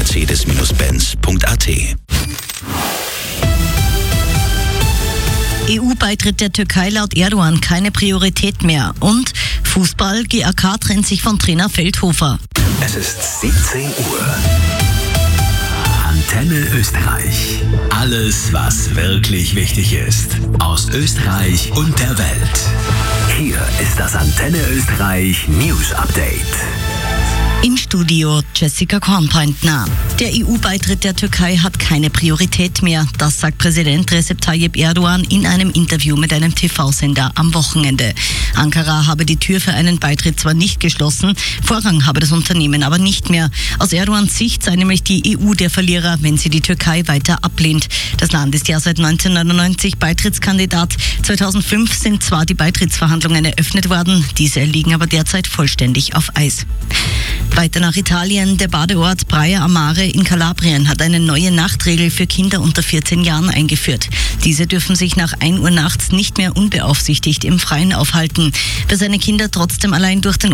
Mercedes-Benz.at. EU-Beitritt der Türkei laut Erdogan keine Priorität mehr. Und Fußball, GAK trennt sich von Trainer Feldhofer. Es ist 17 Uhr. Antenne Österreich. Alles, was wirklich wichtig ist. Aus Österreich und der Welt. Hier ist das Antenne Österreich News Update. Im Studio Jessica Kornpointner. Der EU-Beitritt der Türkei hat keine Priorität mehr. Das sagt Präsident Recep Tayyip Erdogan in einem Interview mit einem TV-Sender am Wochenende. Ankara habe die Tür für einen Beitritt zwar nicht geschlossen, Vorrang habe das Unternehmen aber nicht mehr. Aus Erdogans Sicht sei nämlich die EU der Verlierer, wenn sie die Türkei weiter ablehnt. Das Land ist ja seit 1999 Beitrittskandidat. 2005 sind zwar die Beitrittsverhandlungen eröffnet worden, diese liegen aber derzeit vollständig auf Eis. Weiter nach Italien. Der Badeort Praia a Mare in Kalabrien hat eine neue Nachtregel für Kinder unter 14 Jahren eingeführt. Diese dürfen sich nach 1 Uhr nachts nicht mehr unbeaufsichtigt im Freien aufhalten. Wer seine Kinder trotzdem allein durch den